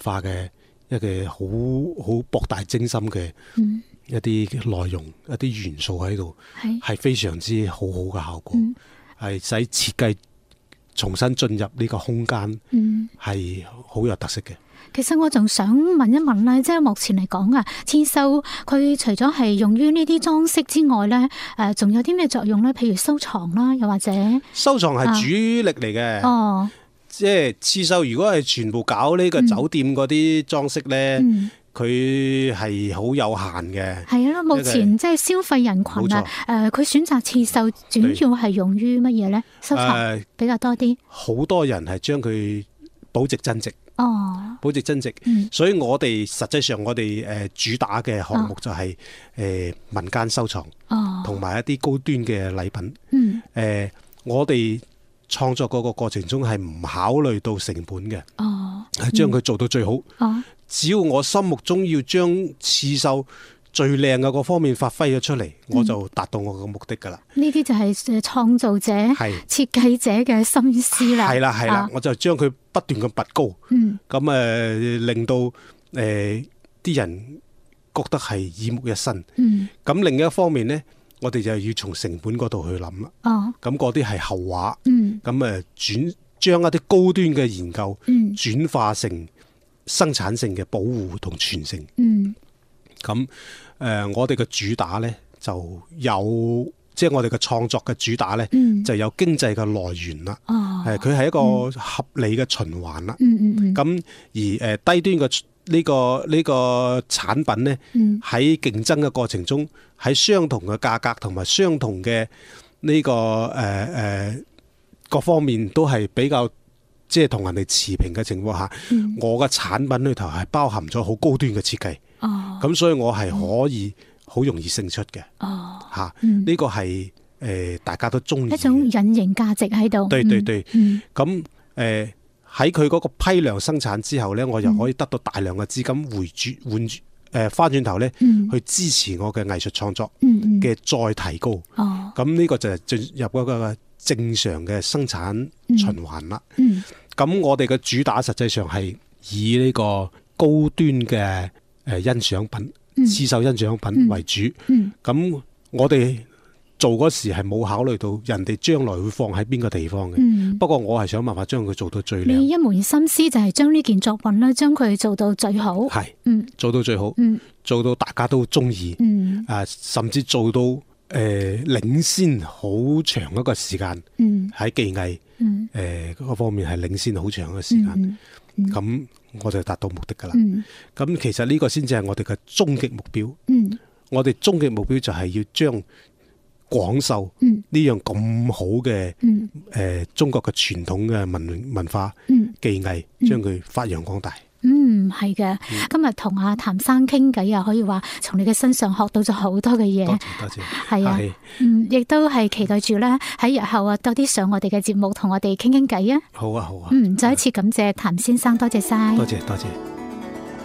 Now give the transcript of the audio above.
化嘅一個好博大精深嘅一啲內容、一啲元素喺度，係非常之好嘅效果，係使設計重新進入呢個空間，係好有特色嘅。 其實我仲想問一問咧，即係目前嚟講啊，刺繡佢除咗係用於呢啲裝飾之外咧，仲有啲咩作用咧？譬如收藏啦，又或者收藏係主力嚟嘅。即係刺繡，如果係全部搞呢個酒店嗰啲裝飾咧，佢係好有限嘅。係啊，目前即係消費人群啊，佢選擇刺繡主要係用於乜嘢咧？收藏比較多啲。好多人係將佢保值增值。保值增值，所以我哋實際上我哋主打嘅項目就係民間收藏，同埋一啲高端嘅禮品。我哋創作嗰個過程中係唔考慮到成本嘅，係將佢做到最好。只要我心目中要將刺繡最靚嘅嗰方面發揮咗出嚟，我就達到我嘅目的噶啦。呢啲就係創造者、設計者嘅心思啦。係啦，我就將佢不斷咁拔高，咁令到啲人覺得係耳目一新。咁另一方面呢，我哋就要從成本嗰度去諗啦。咁嗰啲係後話。咁將一啲高端嘅研究轉化成生產性嘅保護同傳承。咁我哋嘅主打呢，就有，即係我哋嘅創作嘅主打呢，就有經濟嘅來源啦。佢係一個合理嘅循環啦。咁而低端嘅呢個產品呢，喺競爭嘅過程中，喺相同嘅價格同埋相同嘅呢個各方面都係比較即係同人哋持平嘅情況下，我嘅產品裏頭係包含咗好高端嘅設計。咁所以我係可以好容易勝出嘅。呢個係大家都中意一種隱形價值喺度。對。咁喺佢嗰個批量生產之後呢，我又可以得到大量嘅資金翻轉頭呢，去支持我嘅藝術創作嘅再提高。咁呢個就係進入嗰個正常嘅生產循環啦。咁我哋嘅主打實際上係以呢個高端嘅欣賞品、刺繡欣賞品為主。咁我哋做嗰時係冇考慮到人哋將來會放喺邊個地方嘅。不過我係想辦法將佢做到最靚。你一門心思就係將呢件作品咧，將佢做到最好。係，做到最好，做到大家都中意。甚至做到領先好長一個時間。喺技藝嗰方面係領先好長一個時間。咁我就達到目的噶啦。咁其實呢個先至係我哋嘅終極目標。我哋終極目標就係要將廣繡呢樣咁好嘅中國嘅傳統嘅文化技藝，將佢發揚光大。係嘅。今日同阿譚生傾偈啊，可以話從你嘅身上學到咗好多嘅嘢。多謝。係啊。亦都係期待住咧喺日後啊多啲上我哋嘅節目，同我哋傾傾偈啊。好啊。再一次感謝譚先生，多謝晒。多謝。